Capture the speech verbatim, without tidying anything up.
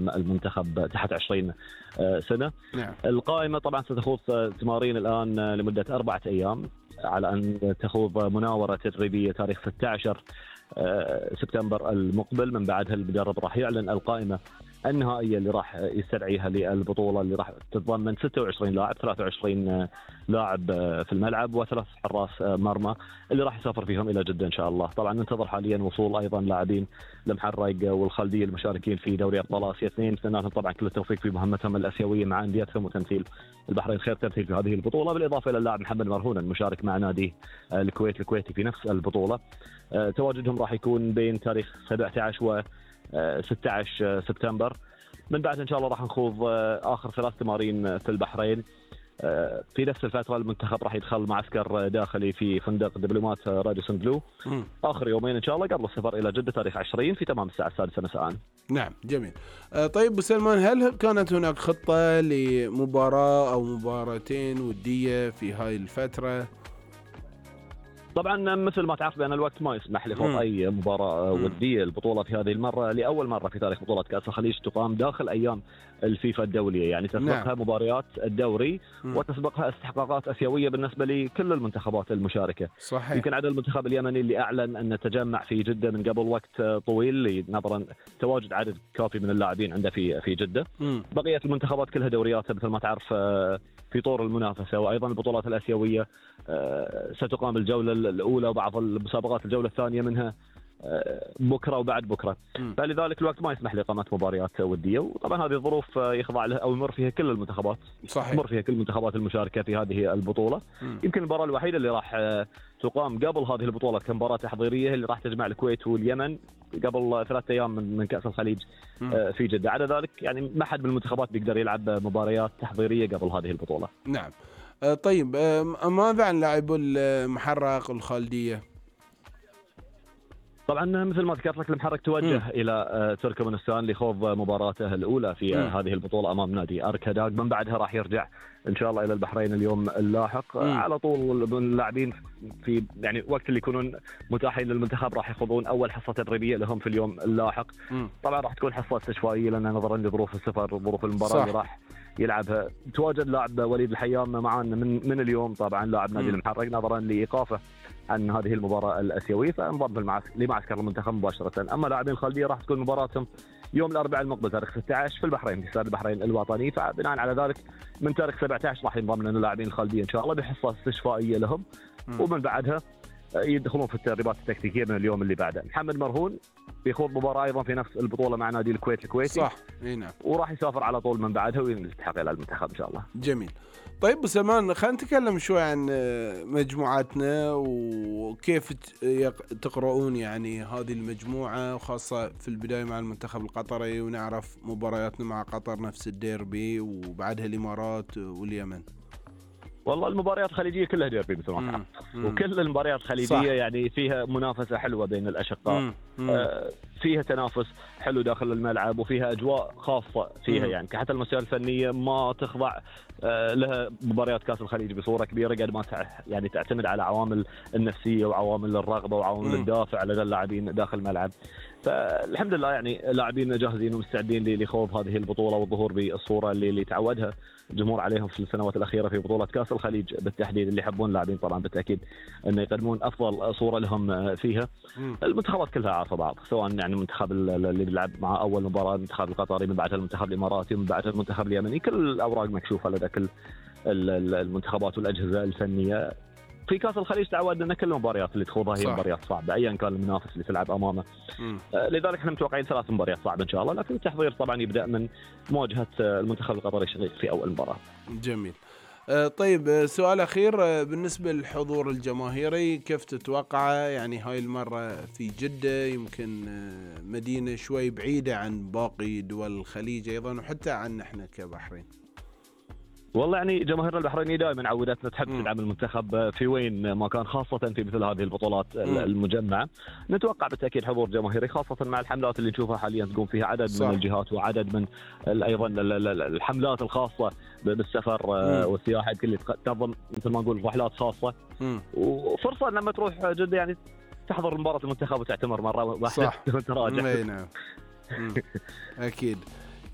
المنتخب تحت عشرين سنة. نعم. القائمة طبعا ستخوض تمارين الآن لمدة أربعة أيام على أن تخوض مناورة تدريبية تاريخ ستة عشر سبتمبر المقبل. من بعدها المدرب راح يعلن القائمة النهائية اللي راح يستدعيها للبطولة اللي راح تتضمن ستة وعشرين لاعب، ثلاثة وعشرين لاعب في الملعب وثلاث حراس مرمى اللي راح يسافر فيهم إلى جدة إن شاء الله. طبعا ننتظر حاليا وصول أيضا لاعبين المحرق والخلدية المشاركين في دوري أبطال آسيا اثنين، نتمنى لهم طبعا كل التوفيق في مهمتهم الآسيوية مع أنديتهم وتمثيل البحرين خير تمثيل في هذه البطولة، بالإضافة إلى اللاعب محمد مرهون المشارك مع نادي الكويت الكويتي في نفس البطولة. تواجدهم راح يكون بين تاريخ سبعة عشر و ستة عشر سبتمبر. من بعد إن شاء الله راح نخوض آخر ثلاث تمارين في البحرين. في نفس الفترة المنتخب راح يدخل معسكر داخلي في فندق دبلومات راديسون بلو آخر يومين إن شاء الله قبل السفر إلى جدة تاريخ عشرين في تمام الساعة السادسة مساء. نعم جميل. طيب أبو سلمان، هل كانت هناك خطة لمباراة أو مباراتين ودية في هاي الفترة؟ طبعا مثل ما تعرف بأن الوقت ما يسمح لخوض أي مباراة ودية. البطولة في هذه المرة لأول مرة في تاريخ بطولة كأس الخليج تقام داخل أيام الفيفا الدولية، يعني تسبقها نعم. مباريات الدوري مم. وتسبقها استحقاقات أسيوية بالنسبة لكل المنتخبات المشاركة. صحيح. يمكن عدا المنتخب اليمني اللي أعلن أن تجمع في جدة من قبل وقت طويل نظرا تواجد عدد كافي من اللاعبين عنده في في جدة. مم. بقية المنتخبات كلها دورياتها مثل ما تعرف في طور المنافسة، وأيضا البطولات الآسيوية ستقام الجولة الأولى وبعض المسابقات الجولة الثانية منها بكرة وبعد بكرة. م. فلذلك الوقت ما يسمح لإقامة مباريات ودية، وطبعا هذه الظروف يخضع لها أو يمر فيها كل المنتخبات. صحيح. يمر فيها كل المنتخبات المشاركة في هذه البطولة. م. يمكن المباراة الوحيدة اللي راح تقام قبل هذه البطولة كمباراة تحضيرية اللي راح تجمع الكويت واليمن قبل ثلاثة أيام من من كأس الخليج م. في جدة. على ذلك يعني ما حد من المنتخبات بيقدر يلعب مباريات تحضيرية قبل هذه البطولة. نعم. طيب ماذا عن لاعبو المحرق والخالدية؟ طبعا مثل ما ذكرت لك المحرك توجه م. الى تركمانستان لخوض مباراته الاولى في م. هذه البطوله امام نادي أركاداغ. من بعدها راح يرجع ان شاء الله الى البحرين اليوم اللاحق. م. على طول اللاعبين في يعني وقت اللي يكونون متاحين للمنتخب راح يخوضون اول حصه تدريبيه لهم في اليوم اللاحق. م. طبعا راح تكون حصه استشفائيه لان نظرا لظروف السفر وظروف المباراه اللي راح يلعبها. تواجد لاعب وليد الحيام معنا من من اليوم طبعا لاعب نادي المحرق نظرا لايقافه عن هذه المباراة الآسيوية فانضم المعسكر لمعسكر المنتخب مباشرة. أما لاعبين الخالدية راح تكون مباراتهم يوم الأربعاء المقبل تاريخ ستة عشر في البحرين في استاد البحرين الوطني. فبناء على ذلك من تاريخ سبعة عشر راح ينضم لنا اللاعبين الخالدية إن شاء الله بحصة استشفائية لهم م. ومن بعدها يدخلون في التدريبات التكتيكية من اليوم اللي بعده. محمد مرهون بيخوض مباراة أيضا في نفس البطولة مع نادي الكويت الكويتي. صح. نعم. وراح يسافر على طول من بعدها ويلتحق إلى المنتخب إن شاء الله. جميل. طيب أبو سلمان، خلينا نتكلم شوي عن مجموعتنا وكيف تقرؤون يعني هذه المجموعة، وخاصة في البداية مع المنتخب القطري، ونعرف مبارياتنا مع قطر نفس الديربي وبعدها الإمارات واليمن. والله المباريات الخليجية كلها ديربي مثل ما تعرف، وكل المباريات الخليجية صح. يعني فيها منافسة حلوة بين الأشقاء. مم. مم. آه فيها تنافس حلو داخل الملعب وفيها أجواء خاصة فيها. مم. يعني حتى المسائل الفنية ما تخضع آه لها مباريات كأس الخليج بصورة كبيرة قد ما تع... يعني تعتمد على عوامل النفسية وعوامل الرغبة وعوامل مم. الدافع لدى اللاعبين داخل الملعب. فالحمد لله يعني لاعبين جاهزين ومستعدين لخوض هذه البطولة والظهور بالصورة اللي, اللي تعودها الجمهور عليهم في السنوات الأخيرة في بطولة كأس الخليج بالتحديد، اللي يحبون اللاعبين طبعا بالتأكيد أن يقدمون أفضل صورة لهم فيها. م. المنتخبات كلها عارفة بعض، سواء يعني المنتخب اللي بيلعب مع أول مباراة المنتخب القطري، من بعدها المنتخب الإماراتي، من بعدها المنتخب اليمني، كل الأوراق مكشوفة لدى كل المنتخبات والأجهزة الفنية. في كأس الخليج تعودنا أن كل المباريات اللي تخوضها هي مباريات صعبة أيا كان المنافس اللي تلعب أمامه. آه لذلك احنا متوقعين ثلاث مباريات صعبة إن شاء الله، لكن التحضير طبعا يبدأ من مواجهة المنتخب القطري الشقيق في أول مباراة. جميل. آه طيب سؤال أخير، آه بالنسبة للحضور الجماهيري كيف تتوقع؟ يعني هاي المرة في جدة، يمكن آه مدينة شوي بعيدة عن باقي دول الخليج أيضا وحتى عن احنا كبحرين. والله يعني جماهير البحريني دائما عودتنا تحب تدعم المنتخب في وين ما كان، خاصة في مثل هذه البطولات م. المجمعة. نتوقع بالتأكيد حضور جماهيري، خاصة مع الحملات اللي نشوفها حاليا تقوم فيها عدد صح. من الجهات وعدد من أيضا الحملات الخاصة بالسفر م. والسياحة، كل تنظم مثل ما نقول رحلات خاصة م. وفرصة لما تروح جدة يعني تحضر مباراة المنتخب وتعتمر مرة واحدة صح. وتراجع. نعم. أكيد.